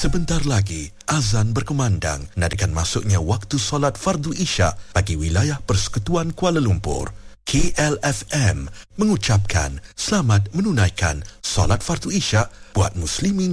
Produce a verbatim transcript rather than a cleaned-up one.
Sebentar lagi, azan berkumandang nadakan masuknya waktu solat fardu isyak bagi wilayah Persekutuan Kuala Lumpur. K L F M mengucapkan selamat menunaikan solat fardu isyak buat muslimin